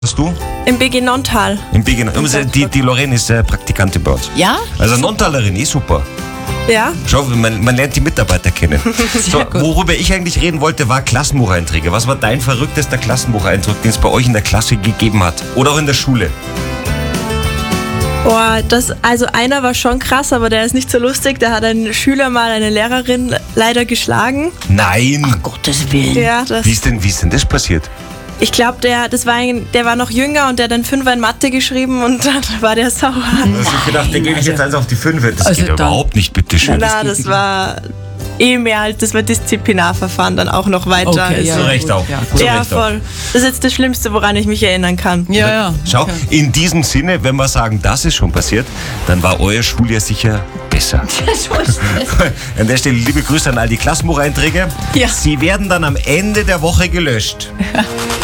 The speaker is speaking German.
Hast du? Im BG Nonntal. Im BG. Die Lorraine ist Praktikantin bei uns. Ja? Also Nontalerin, super. Ja. Schau, man lernt die Mitarbeiter kennen. So, worüber ich eigentlich reden wollte, war Klassenbucheinträge. Was war dein verrücktester Klassenbucheintrag, den es bei euch in der Klasse gegeben hat? Oder auch in der Schule? Boah, also einer war schon krass, aber der ist nicht so lustig. Da hat ein Schüler mal eine Lehrerin leider geschlagen. Nein! Gottes Willen. Ja, Wie ist denn das passiert? ich glaube, der war noch jünger und der hat dann 5 in Mathe geschrieben und dann war der sauer. Also ich gedacht, den gebe ich jetzt eins auf die 5. Das Also geht ja dann- überhaupt nicht, bitteschön. Na, das war das war Disziplinarverfahren dann auch noch weiter. Okay, Zu ja. Recht gut, auch. ja, Zu Ja, Recht auch. voll. Das ist jetzt das Schlimmste, woran ich mich erinnern kann. Ja. Schau, Okay. in diesem Sinne, wenn wir sagen, das ist schon passiert, dann war euer Schuljahr sicher besser. An der Stelle liebe Grüße an all die Klassenbucheinträge. Ja. Sie werden dann am Ende der Woche gelöscht.